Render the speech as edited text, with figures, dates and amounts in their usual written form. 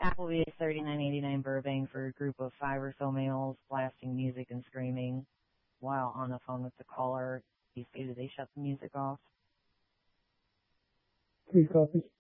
Applebee's, $39.89 Burbank for a group of 5 or so males blasting music and screaming while on the phone with the caller. He stated they shut the music off. 3 copies.